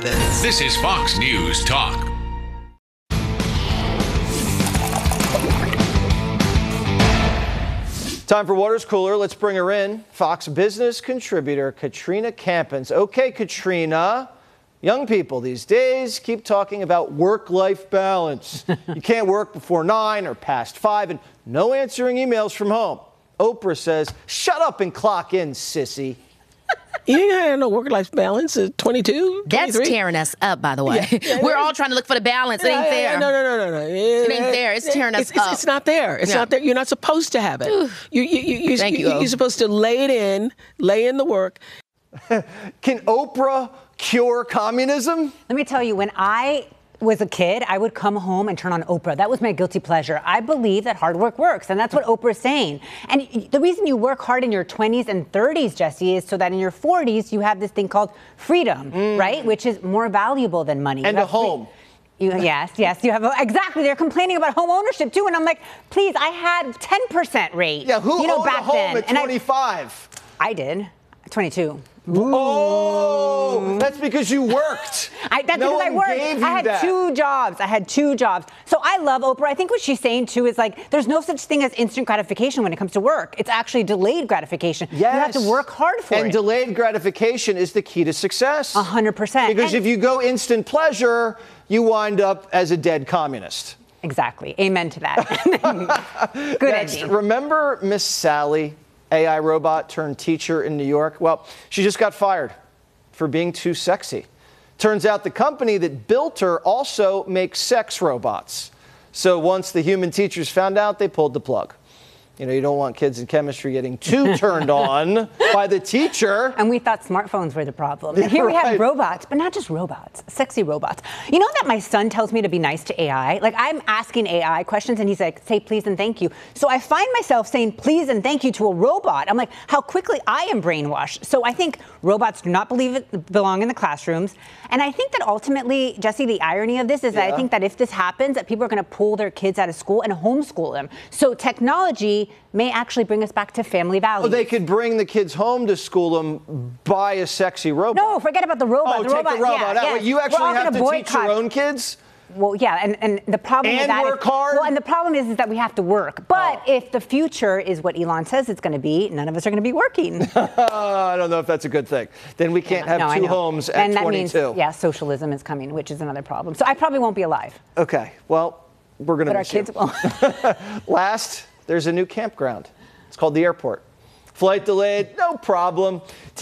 this. This is Fox News Talk. Time for Water's Cooler. Let's bring her in. Fox business contributor Katrina Campins. Okay, Katrina. Young people these days keep talking about work-life balance. You can't work before 9 or past 5, and no answering emails from home. Oprah says, shut up and clock in, sissy. You ain't had no work-life balance at 22, 23? That's tearing us up, by the way. Yeah, We're all trying to look for the balance. It ain't there. No. It ain't there. It's tearing us up. It's not there. It's not there. You're not supposed to have it. You're supposed to lay in the work. Can Oprah cure communism? Let me tell you, when I was a kid, I would come home and turn on Oprah. That was my guilty pleasure. I believe that hard work works, and that's what Oprah's saying. And the reason you work hard in your 20s and 30s, Jesse, is so that in your 40s you have this thing called freedom, right? Which is more valuable than money. And a home. Yes, you have exactly. They're complaining about home ownership too, and I'm like, please, I had 10% rate. Yeah, who owned back a home then. at 25? I did. 22. Oh, that's because you worked. That's because I worked. I had 2 jobs. So I love Oprah. I think what she's saying too is like, there's no such thing as instant gratification when it comes to work. It's actually delayed gratification. Yes. You have to work hard for it. And delayed gratification is the key to success. 100%. Because if you go instant pleasure, you wind up as a dead communist. Exactly. Amen to that. Good ending. Remember Miss Sally, AI robot turned teacher in New York? Well, she just got fired for being too sexy. Turns out the company that built her also makes sex robots. So once the human teachers found out, they pulled the plug. You know, you don't want kids in chemistry getting too turned on by the teacher. And we thought smartphones were the problem. And here we have robots, but not just robots, sexy robots. You know that my son tells me to be nice to AI? Like, I'm asking AI questions and he's like, say please and thank you. So I find myself saying please and thank you to a robot. I'm like, how quickly I am brainwashed. So I think robots do not belong in the classrooms. And I think that ultimately, Jesse, the irony of this is that I think that if this happens, that people are going to pull their kids out of school and homeschool them. So technology may actually bring us back to family values. Oh, they could bring the kids home to school them, buy a sexy robot. No, forget about the robot. Oh, take the robot out. You actually have to teach your own kids? Well, yeah, and the problem is that work hard? Well, and the problem is that we have to work. But if the future is what Elon says it's going to be, none of us are going to be working. I don't know if that's a good thing. Then we can't have 2 homes at 22. That means, socialism is coming, which is another problem. So I probably won't be alive. Okay, well, we're going to miss you. But our kids won't. Last, there's a new campground. It's called the airport. Flight delayed, no problem.